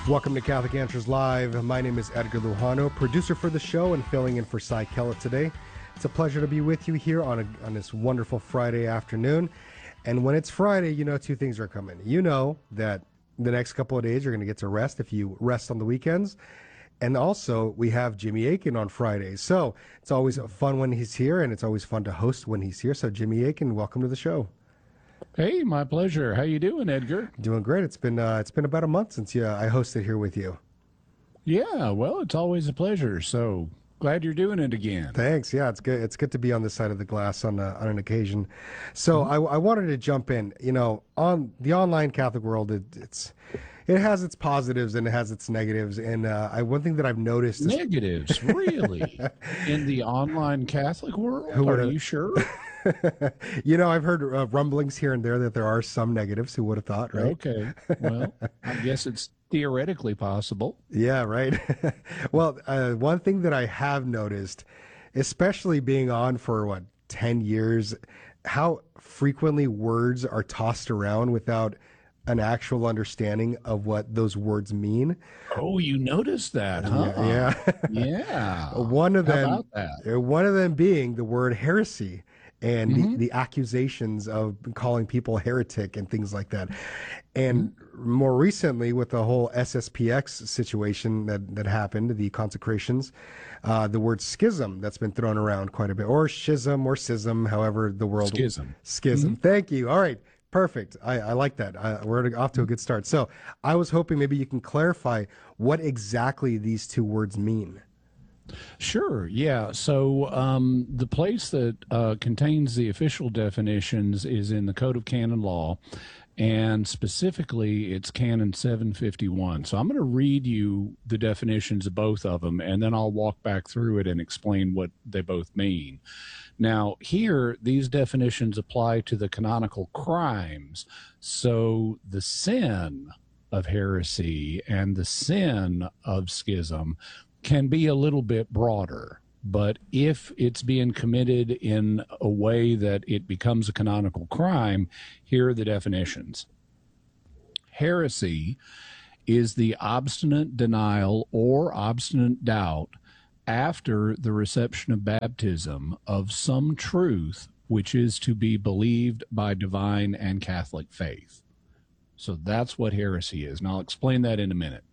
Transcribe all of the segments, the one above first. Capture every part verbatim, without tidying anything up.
Welcome to Catholic Answers Live. My name is Edgar Lujano, producer for the show and filling in for Cy Kellett today. It's a pleasure to be with you here on, a, on this wonderful Friday afternoon. And when it's Friday, you know two things are coming. You know that the next couple of days you're going to get to rest if you rest on the weekends. And also, we have Jimmy Akin on Fridays. So it's always fun when he's here, and it's always fun to host when he's here. So Jimmy Akin, welcome to the show. Hey, my pleasure. How you doing, Edgar? Doing great. It's been uh, it's been about a month since you, uh, I hosted here with you. Yeah, well, it's always a pleasure. So glad you're doing it again. Thanks. Yeah, it's good. It's good to be on this side of the glass on uh, on an occasion. So mm-hmm. I, I wanted to jump in. You know, on the online Catholic world, it, it's it has its positives and it has its negatives. And uh, I one thing that I've noticed is negatives, really, in the online Catholic world. Who are you sure? You know, I've heard uh, rumblings here and there that there are some negatives. Who would have thought, right? Okay. Well, I guess it's theoretically possible. Yeah, right. Well, uh, one thing that I have noticed, especially being on for, what, ten years, how frequently words are tossed around without an actual understanding of what those words mean. Oh, you noticed that, huh? Yeah. Yeah. Yeah. One of How them, about that? One of them being the word heresy. And mm-hmm. the, the accusations of calling people heretic and things like that. And mm-hmm. more recently, with the whole S S P X situation that, that happened, the consecrations, uh, the word schism that's been thrown around quite a bit, or schism or schism, however the world... Schism. Schism. Mm-hmm. Thank you. All right. Perfect. I, I like that. I, we're off to a good start. So I was hoping maybe you can clarify what exactly these two words mean. Sure. Yeah. So um, the place that uh, contains the official definitions is in the Code of Canon Law, and specifically it's Canon seven fifty-one. So I'm going to read you the definitions of both of them, and then I'll walk back through it and explain what they both mean. Now, here, these definitions apply to the canonical crimes. So the sin of heresy and the sin of schism can be a little bit broader, but if it's being committed in a way that it becomes a canonical crime, here are the definitions. Heresy is the obstinate denial or obstinate doubt after the reception of baptism of some truth which is to be believed by divine and Catholic faith. So that's what heresy is. And I'll explain that in a minute.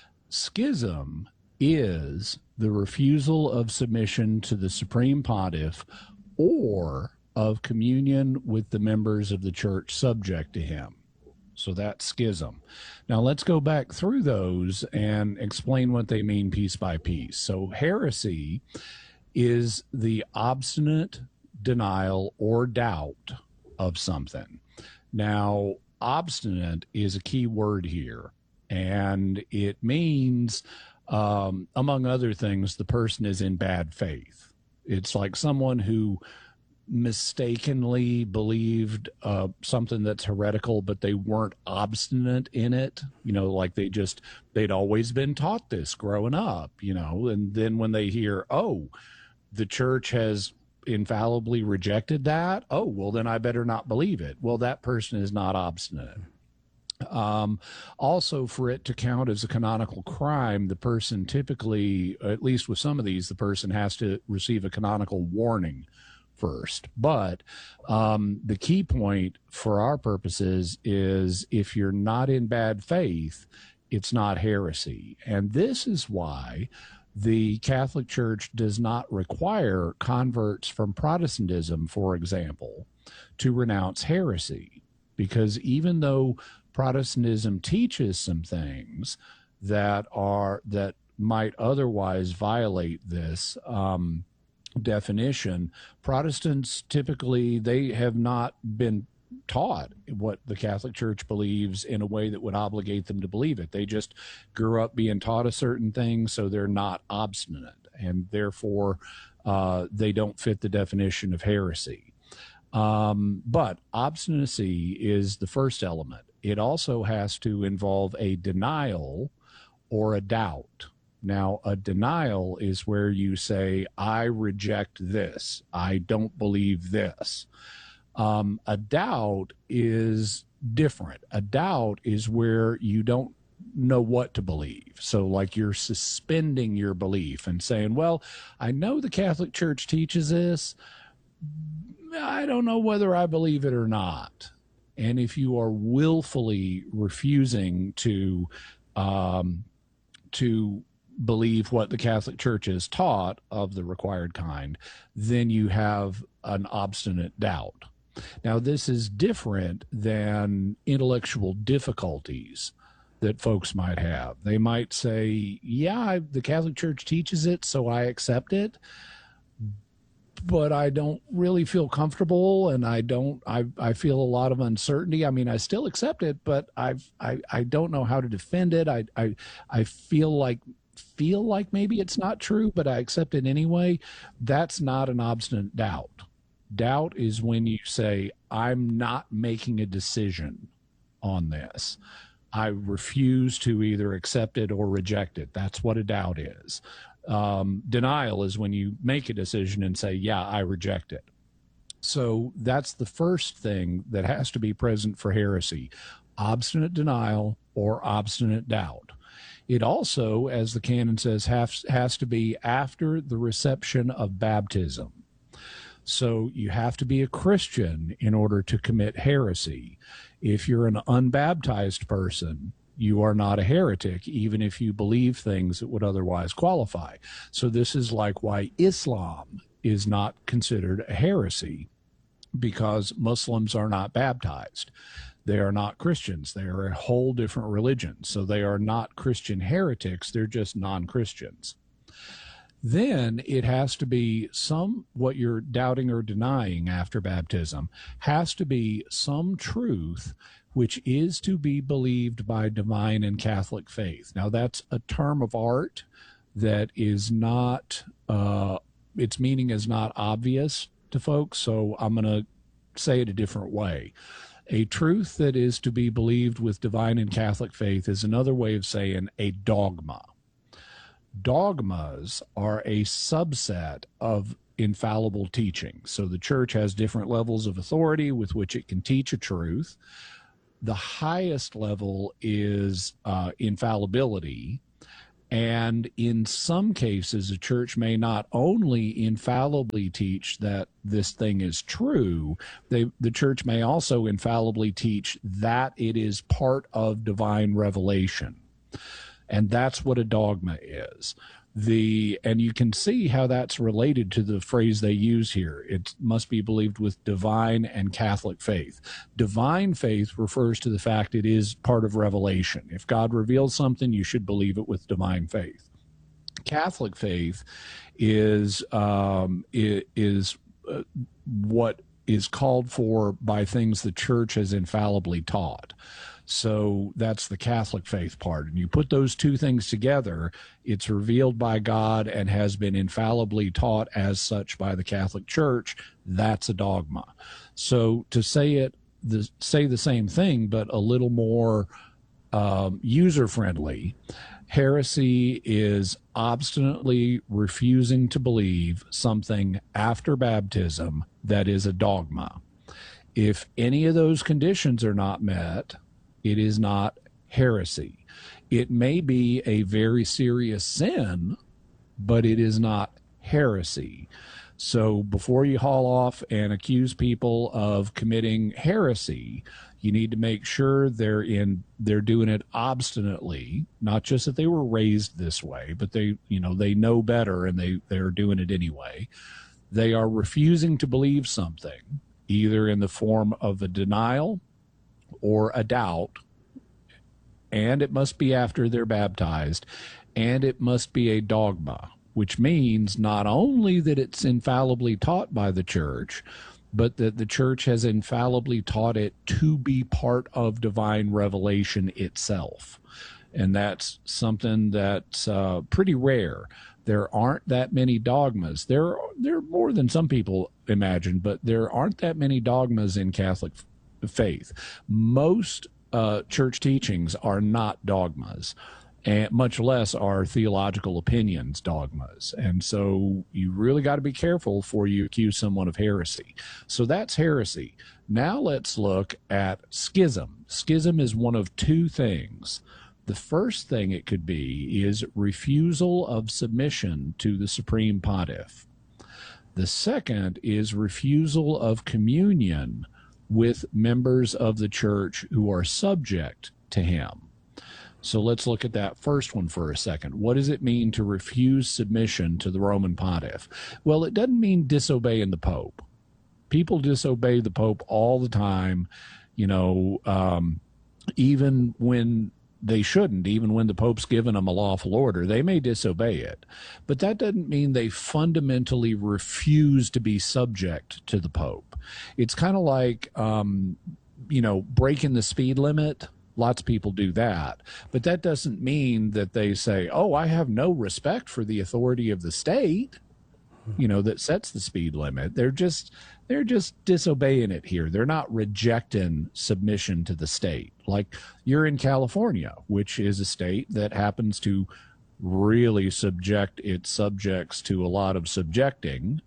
Schism is the refusal of submission to the Supreme Pontiff or of communion with the members of the church subject to him. So that's schism. Now let's go back through those and explain what they mean piece by piece. So heresy is the obstinate denial or doubt of something. Now, obstinate is a key word here, and it means Um, among other things, the person is in bad faith. It's like someone who mistakenly believed uh, something that's heretical, but they weren't obstinate in it. You know, like they just, they'd always been taught this growing up, you know, and then when they hear, oh, the church has infallibly rejected that, oh, well, then I better not believe it. Well, that person is not obstinate. Um, also, for it to count as a canonical crime, the person typically, at least with some of these, the person has to receive a canonical warning first. But um, the key point for our purposes is if you're not in bad faith, it's not heresy. And this is why the Catholic Church does not require converts from Protestantism, for example, to renounce heresy. Because even though Protestantism teaches some things that are that might otherwise violate this um, definition, Protestants typically, they have not been taught what the Catholic Church believes in a way that would obligate them to believe it. They just grew up being taught a certain thing, so they're not obstinate, and therefore uh, they don't fit the definition of heresy. Um, but obstinacy is the first element. It also has to involve a denial or a doubt. Now, a denial is where you say, I reject this. I don't believe this. Um, a doubt is different. A doubt is where you don't know what to believe. So like you're suspending your belief and saying, well, I know the Catholic Church teaches this. I don't know whether I believe it or not. And if you are willfully refusing to um, to believe what the Catholic Church has taught of the required kind, then you have an obstinate doubt. Now, this is different than intellectual difficulties that folks might have. They might say, yeah, I, the Catholic Church teaches it, so I accept it, but I don't really feel comfortable, and I don't, I, I feel a lot of uncertainty. I mean, I still accept it, but I've, I, I don't know how to defend it. I, I, I feel like, feel like maybe it's not true, but I accept it anyway. That's not an obstinate doubt. Doubt is when you say, I'm not making a decision on this. I refuse to either accept it or reject it. That's what a doubt is. Um, denial is when you make a decision and say, yeah, I reject it. So that's the first thing that has to be present for heresy: obstinate denial or obstinate doubt. It also, as the canon says, has, has to be after the reception of baptism. So you have to be a Christian in order to commit heresy. If you're an unbaptized person, you are not a heretic, even if you believe things that would otherwise qualify. So this is like why Islam is not considered a heresy, because Muslims are not baptized. They are not Christians. They are a whole different religion. So they are not Christian heretics. They're just non-Christians. Then it has to be some, what you're doubting or denying after baptism has to be some truth which is to be believed by divine and Catholic faith. Now, that's a term of art that is not, uh, its meaning is not obvious to folks, so I'm going to say it a different way. A truth that is to be believed with divine and Catholic faith is another way of saying a dogma. Dogmas are a subset of infallible teaching. So the church has different levels of authority with which it can teach a truth. The highest level is uh, infallibility. And in some cases, a church may not only infallibly teach that this thing is true, they, the church may also infallibly teach that it is part of divine revelation. And that's what a dogma is. The and you can see how that's related to the phrase they use here. It must be believed with divine and Catholic faith. Divine faith refers to the fact it is part of revelation. If God reveals something, you should believe it with divine faith. Catholic faith is um, is uh, what is called for by things the church has infallibly taught. So that's the Catholic faith part. And you put those two things together, it's revealed by God and has been infallibly taught as such by the Catholic Church. That's a dogma. So to say it, the, say the same thing, but a little more um, user-friendly, heresy is obstinately refusing to believe something after baptism that is a dogma. If any of those conditions are not met, it is not heresy. It may be a very serious sin, but it is not heresy. So before you haul off and accuse people of committing heresy, you need to make sure they're in they're doing it obstinately, not just that they were raised this way, but they, you know, they know better and they, they're doing it anyway. They are refusing to believe something, either in the form of a denial or a doubt, and it must be after they're baptized, and it must be a dogma, which means not only that it's infallibly taught by the church, but that the church has infallibly taught it to be part of divine revelation itself. And that's something that's uh, pretty rare. There aren't that many dogmas. There, there are more than some people imagine, but there aren't that many dogmas in Catholic faith. Most uh, church teachings are not dogmas, and much less are theological opinions dogmas. And so you really got to be careful before you accuse someone of heresy. So that's heresy. Now let's look at schism. Schism is one of two things The first thing it could be is refusal of submission to the Supreme Pontiff. The second is refusal of communion with members of the church who are subject to him. So let's look at that first one for a second. What does it mean to refuse submission to the Roman Pontiff? Well, it doesn't mean disobeying the Pope. People disobey the Pope all the time, you know, um, even when they shouldn't, even when the Pope's given them a lawful order. They may disobey it, but that doesn't mean they fundamentally refuse to be subject to the Pope. It's kind of like, um, you know, breaking the speed limit. Lots of people do that, but that doesn't mean that they say, oh, I have no respect for the authority of the state, you know, that sets the speed limit. They're just, they're just disobeying it here. They're not rejecting submission to the state. Like you're in California, which is a state that happens to really subject its subjects to a lot of subjecting.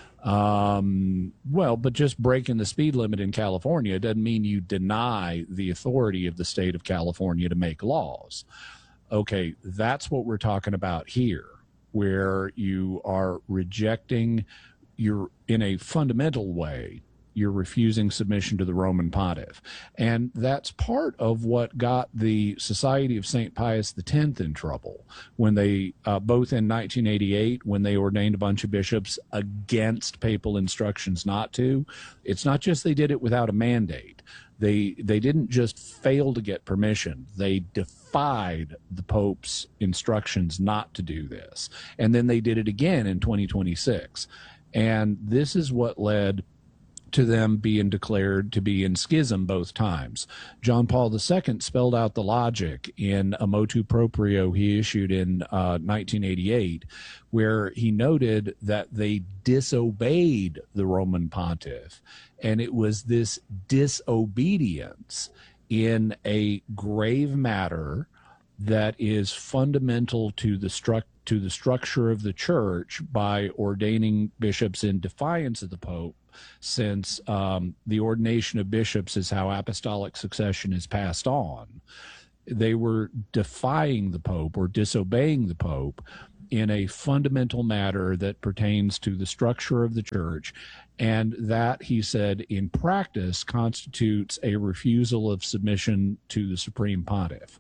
Um, well, but just breaking the speed limit in California doesn't mean you deny the authority of the state of California to make laws. Okay, that's what we're talking about here, where you are rejecting, you're in a fundamental way, you're refusing submission to the Roman Pontiff. And that's part of what got the Society of Saint Pius X in trouble when they, uh, both in nineteen eighty-eight, when they ordained a bunch of bishops against papal instructions not to. It's not just they did it without a mandate. They, they didn't just fail to get permission. They defied the Pope's instructions not to do this. And then they did it again in twenty twenty-six. And this is what led to them being declared to be in schism both times. John Paul the Second spelled out the logic in a motu proprio he issued in uh, nineteen eighty-eight, where he noted that they disobeyed the Roman Pontiff, and it was this disobedience in a grave matter that is fundamental to the stru- to the structure of the church by ordaining bishops in defiance of the Pope, since um, the ordination of bishops is how apostolic succession is passed on. They were defying the Pope or disobeying the Pope in a fundamental matter that pertains to the structure of the church, and that, he said, in practice constitutes a refusal of submission to the Supreme Pontiff.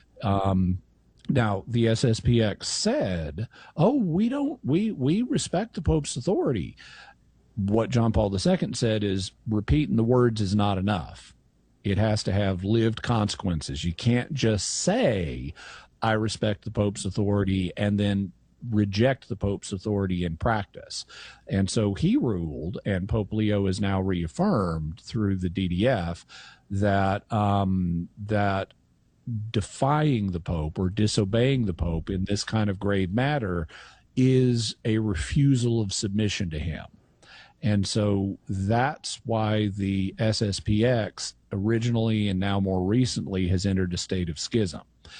Um, now, the S S P X said, oh, we don't, we, we respect the Pope's authority. What John Paul the Second said is repeating the words is not enough. It has to have lived consequences. You can't just say, I respect the Pope's authority, and then reject the Pope's authority in practice. And so he ruled, and Pope Leo is now reaffirmed through the D D F, that um, that defying the Pope or disobeying the Pope in this kind of grave matter is a refusal of submission to him. And so that's why the S S P X originally and now more recently has entered a state of schism.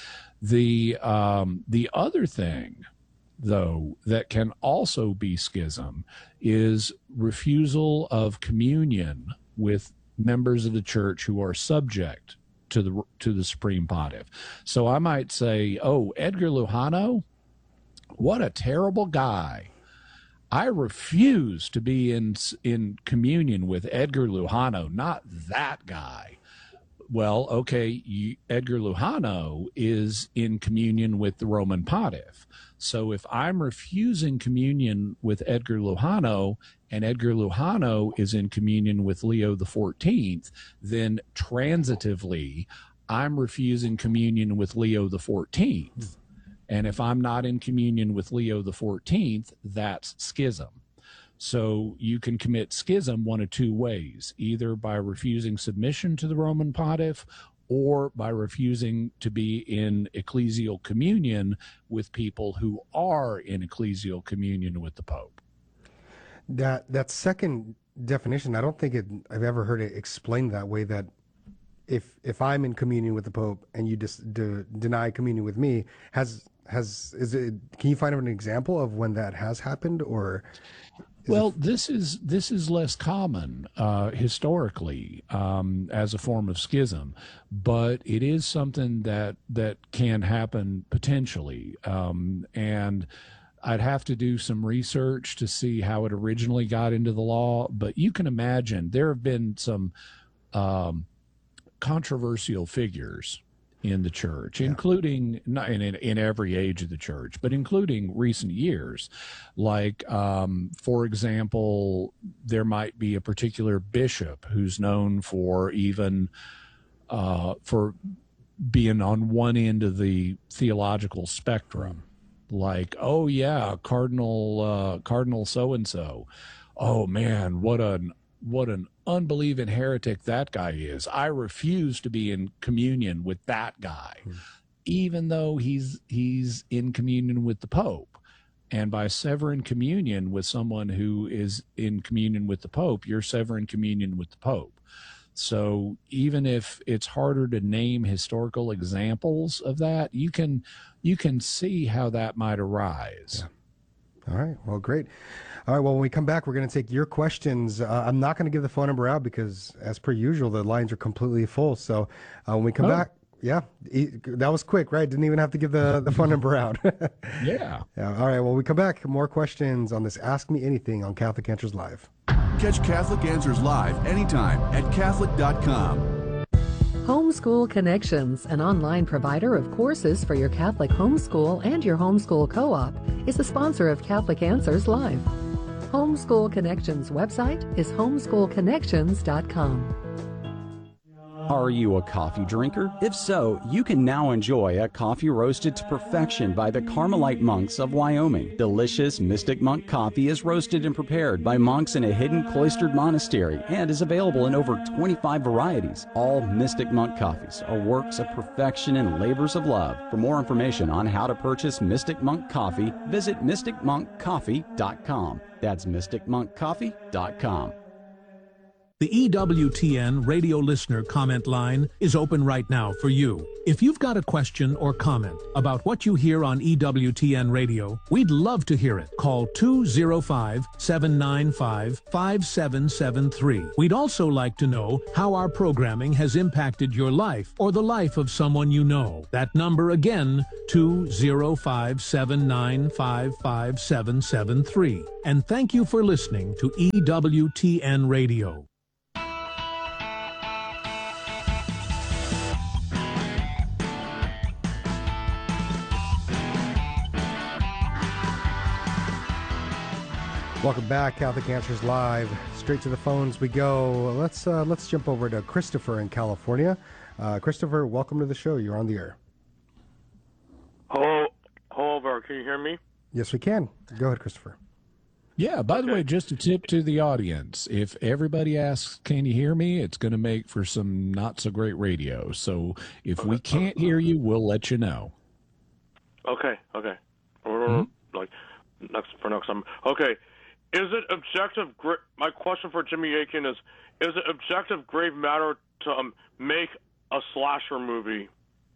The um, the other thing, though, that can also be schism is refusal of communion with members of the church who are subject to the to the Supreme Pontiff. So I might say, oh, Edgar Lujano, what a terrible guy. I refuse to be in in communion with Edgar Lujano, not that guy. Well, okay, you, Edgar Lujano is in communion with the Roman Pontiff. So if I'm refusing communion with Edgar Lujano and Edgar Lujano is in communion with Leo the fourteenth, then transitively, I'm refusing communion with Leo the fourteenth. And if I'm not in communion with Leo the fourteenth, that's schism. So you can commit schism one of two ways, either by refusing submission to the Roman Pontiff or by refusing to be in ecclesial communion with people who are in ecclesial communion with the Pope. That that second definition, I don't think it, I've ever heard it explained that way, that if if I'm in communion with the Pope and you just de, deny communion with me, has has is it, can you find an example of when that has happened? Or Well, this is this is less common uh, historically um, as a form of schism, but it is something that that can happen potentially, um, and I'd have to do some research to see how it originally got into the law. But you can imagine there have been some um, controversial figures in the church, yeah. including not in, in every age of the church, but including recent years. Like, um, for example, there might be a particular bishop who's known for even uh, for being on one end of the theological spectrum. Like, oh yeah, Cardinal uh, Cardinal so and so. Oh man, what an what an unbelieving heretic that guy is. I refuse to be in communion with that guy, hmm. even though he's he's in communion with the Pope. And by severing communion with someone who is in communion with the Pope, you're severing communion with the Pope. So even if it's harder to name historical examples of that, you can you can see how that might arise. Yeah. All right. Well, great. All right. Well, when we come back, we're going to take your questions. Uh, I'm not going to give the phone number out because, as per usual, the lines are completely full. So uh, when we come oh. back, yeah, that was quick, right? Didn't even have to give the, the phone number out. yeah. yeah. All right. Well, when we come back, more questions on this Ask Me Anything on Catholic Answers Live. Catch Catholic Answers live anytime at Catholic dot com. Homeschool Connections, an online provider of courses for your Catholic homeschool and your homeschool co-op, is a sponsor of Catholic Answers Live. Homeschool Connections website is homeschool connections dot com. Are you a coffee drinker? If so, you can now enjoy a coffee roasted to perfection by the Carmelite monks of Wyoming. Delicious Mystic Monk coffee is roasted and prepared by monks in a hidden cloistered monastery and is available in over twenty-five varieties. All Mystic Monk coffees are works of perfection and labors of love. For more information on how to purchase Mystic Monk coffee, visit mystic monk coffee dot com. That's mystic monk coffee dot com. The E W T N radio listener comment line is open right now for you. If you've got a question or comment about what you hear on E W T N radio, we'd love to hear it. Call two oh five, seven nine five, five seven seven three. We'd also like to know how our programming has impacted your life or the life of someone you know. That number again, two oh five, seven nine five, five seven seven three. And thank you for listening to E W T N Radio. Welcome back, Catholic Answers Live. Straight to the phones we go. Let's uh, let's jump over to Christopher in California. Uh, Christopher, welcome to the show. You're on the air. Hello, hello there. Can you hear me? Yes, we can. Go ahead, Christopher. Yeah, by okay. the way, just a tip to the audience. If everybody asks, can you hear me? It's going to make for some not so great radio. So if okay. we can't hear you, we'll let you know. Okay, okay. Mm-hmm. Like next for next time. Okay. Is it objective? My question for Jimmy Akin is: is it objective grave matter to um, make a slasher movie?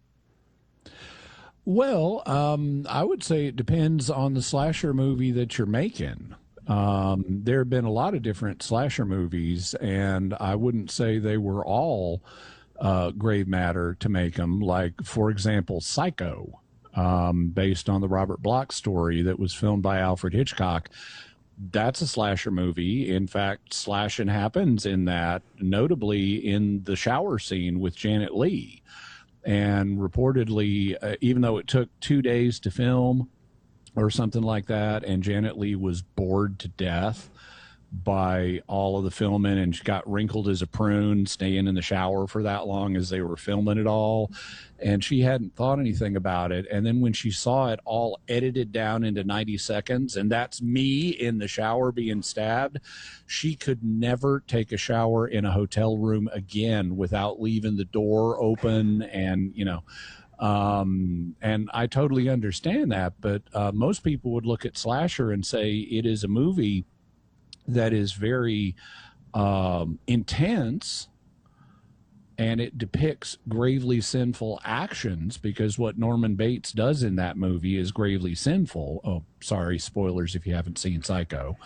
Well, um, I would say it depends on the slasher movie that you're making. Um, there have been a lot of different slasher movies, and I wouldn't say they were all uh, grave matter to make them. Like, for example, Psycho, um, based on the Robert Bloch story that was filmed by Alfred Hitchcock. That's a slasher movie. In fact, slashing happens in that, notably in the shower scene with Janet Leigh. And reportedly, uh, even though it took two days to film or something like that, and Janet Leigh was bored to death by all of the filming and she got wrinkled as a prune staying in the shower for that long as they were filming it all, and she hadn't thought anything about it. And then when she saw it all edited down into ninety seconds, and that's me in the shower being stabbed, she could never take a shower in a hotel room again without leaving the door open. And you know um and I totally understand that, but uh, most people would look at slasher and say it is a movie that is very um, intense, and it depicts gravely sinful actions, because what Norman Bates does in that movie is gravely sinful. Oh, sorry, spoilers if you haven't seen Psycho.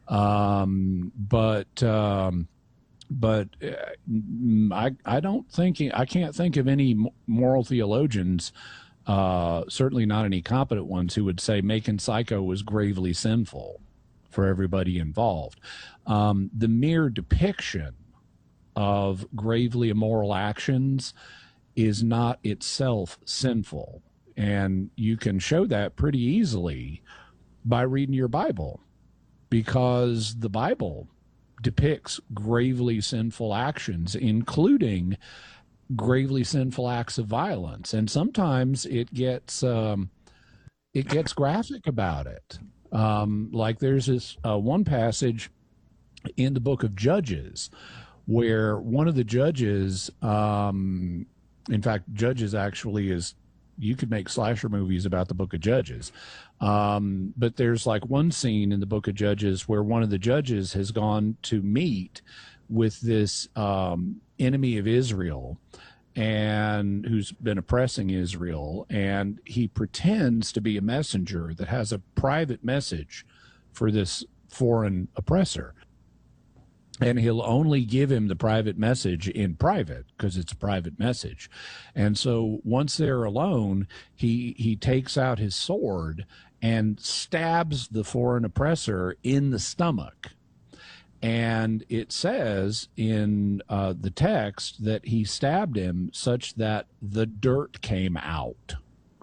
Um, but um, but uh, I I don't think I can't think of any moral theologians, uh, certainly not any competent ones, who would say Macon Psycho was gravely sinful for everybody involved. Um, the mere depiction of gravely immoral actions is not itself sinful. And you can show that pretty easily by reading your Bible, because the Bible depicts gravely sinful actions, including gravely sinful acts of violence. And sometimes it gets, um, it gets graphic about it. Um, like there's this uh, one passage in the book of Judges where one of the judges, um, in fact, Judges actually is, you could make slasher movies about the book of Judges. Um, but there's like one scene in the book of Judges where one of the judges has gone to meet with this um, enemy of Israel, and who's been oppressing Israel, and he pretends to be a messenger that has a private message for this foreign oppressor. And he'll only give him the private message in private because it's a private message. And so once they're alone, he he takes out his sword and stabs the foreign oppressor in the stomach. And it says in uh, the text that he stabbed him such that the dirt came out.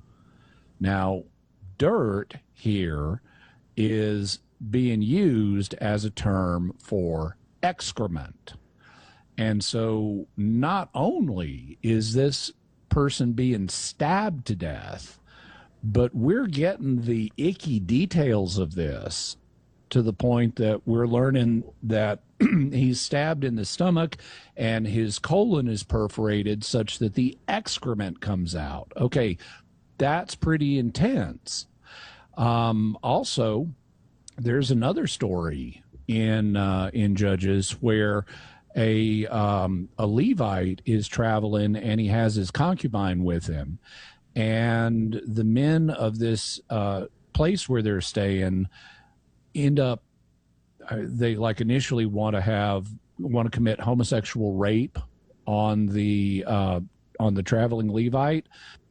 Now, dirt here is being used as a term for excrement. And so not only is this person being stabbed to death, but we're getting the icky details of this to the point that we're learning that he's stabbed in the stomach and his colon is perforated such that the excrement comes out. Okay, that's pretty intense. Um, also, there's another story in uh, in Judges where a um, a Levite is traveling and he has his concubine with him, and the men of this uh, place where they're staying end up uh, they like initially want to have want to commit homosexual rape on the uh, on the traveling Levite,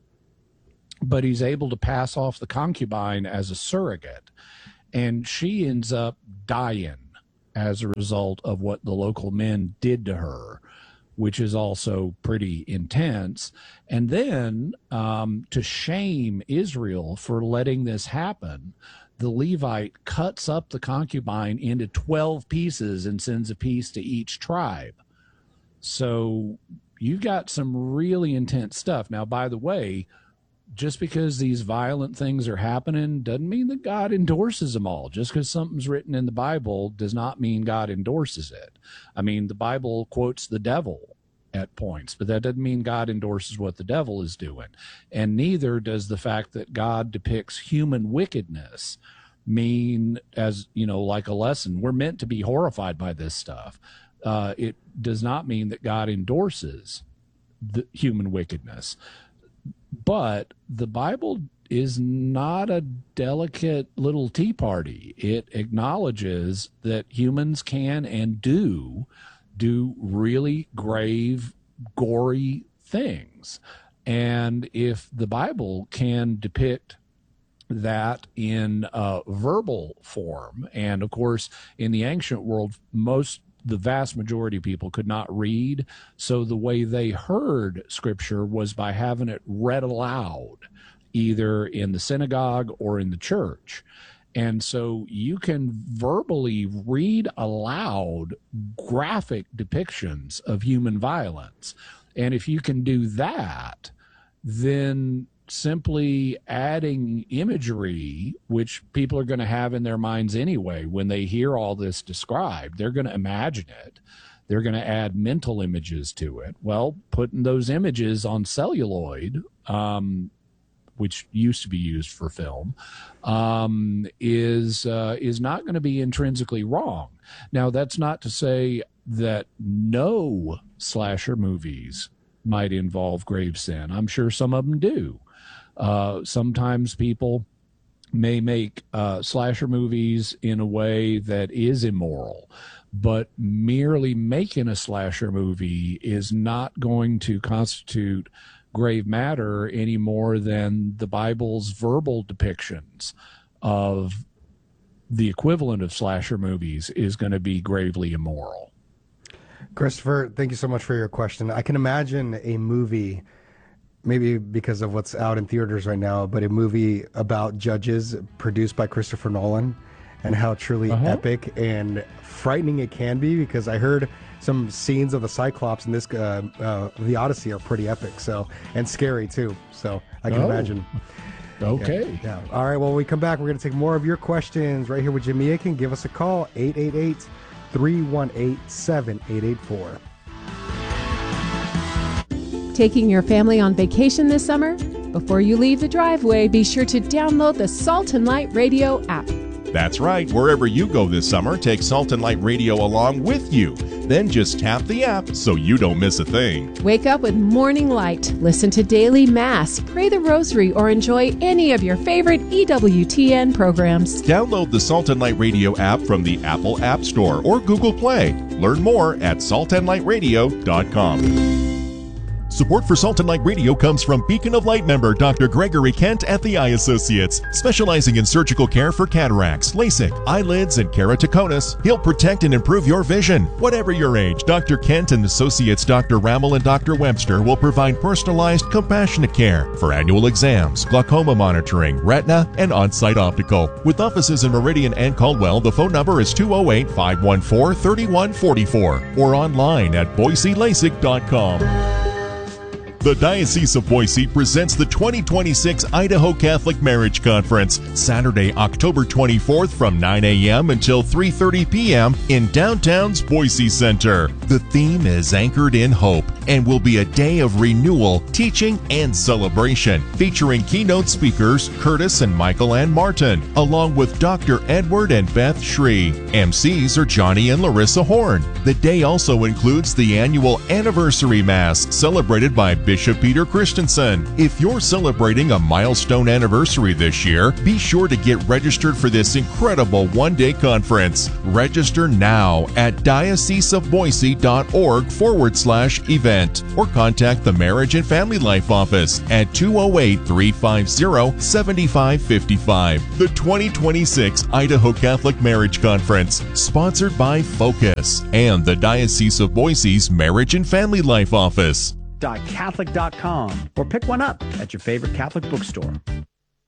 but he's able to pass off the concubine as a surrogate, and she ends up dying as a result of what the local men did to her, which is also pretty intense. And then um, to shame Israel for letting this happen, the Levite cuts up the concubine into twelve pieces and sends a piece to each tribe. So you've got some really intense stuff. Now, by the way, just because these violent things are happening doesn't mean that God endorses them all. Just because something's written in the Bible does not mean God endorses it. I mean, the Bible quotes the devil at points, but that doesn't mean God endorses what the devil is doing. And neither does the fact that God depicts human wickedness mean, as, you know, like a lesson. We're meant to be horrified by this stuff. Uh, it does not mean that God endorses the human wickedness. But the Bible is not a delicate little tea party. It acknowledges that humans can and do do really grave, gory things. And if the Bible can depict that in uh, verbal form, and of course, in the ancient world, most the vast majority of people could not read. So the way they heard scripture was by having it read aloud, either in the synagogue or in the church. And so you can verbally read aloud graphic depictions of human violence. And if you can do that, then simply adding imagery, which people are going to have in their minds anyway, when they hear all this described, they're going to imagine it. They're going to add mental images to it. Well, putting those images on celluloid, um, which used to be used for film, um, is uh, is not going to be intrinsically wrong. Now, that's not to say that no slasher movies might involve grave sin. I'm sure some of them do. Uh, sometimes people may make uh, slasher movies in a way that is immoral, but merely making a slasher movie is not going to constitute grave matter any more than the Bible's verbal depictions of the equivalent of slasher movies is going to be gravely immoral. Christopher, thank you so much for your question. I can imagine a movie, maybe because of what's out in theaters right now, but a movie about judges produced by Christopher Nolan and how truly uh-huh. epic and frightening it can be, because I heard some scenes of the Cyclops in this, uh, uh, the Odyssey, are pretty epic, so, and scary too. So I can oh. imagine. Okay. Yeah, yeah. All right. Well, when we come back, we're going to take more of your questions right here with Jimmy Akin. Give us a call, eight eight eight, three one eight, seven eight eight four. Taking your family on vacation this summer? Before you leave the driveway, be sure to download the Salt and Light Radio app. That's right. Wherever you go this summer, take Salt and Light Radio along with you. Then just tap the app so you don't miss a thing. Wake up with Morning Light, listen to Daily Mass, pray the Rosary, or enjoy any of your favorite E W T N programs. Download the Salt and Light Radio app from the Apple App Store or Google Play. Learn more at salt and light radio dot com. Support for Salt and Light Radio comes from Beacon of Light member Doctor Gregory Kent at the Eye Associates, specializing in surgical care for cataracts, LASIK, eyelids, and keratoconus. He'll protect and improve your vision. Whatever your age, Doctor Kent and Associates Doctor Rammel and Doctor Webster will provide personalized, compassionate care for annual exams, glaucoma monitoring, retina, and on-site optical. With offices in Meridian and Caldwell, the phone number is two oh eight, five one four, three one four four or online at boise lasik dot com. The Diocese of Boise presents the twenty twenty-six Idaho Catholic Marriage Conference, Saturday, October twenty-fourth from nine a.m. until three thirty p.m. in downtown's Boise Center. The theme is Anchored in Hope and will be a day of renewal, teaching, and celebration, featuring keynote speakers Curtis and Michael Ann Martin, along with Doctor Edward and Beth Shree. M Cs are Johnny and Larissa Horn. The day also includes the annual Anniversary Mass, celebrated by Bishop Peter Christensen. If you're celebrating a milestone anniversary this year, be sure to get registered for this incredible one-day conference. Register now at dioceseofboise.org forward slash event or contact the Marriage and Family Life Office at two oh eight, three five zero, seven five five five. The twenty twenty-six Idaho Catholic Marriage Conference, sponsored by Focus and the Diocese of Boise's Marriage and Family Life Office. catholic dot com or pick one up at your favorite Catholic bookstore.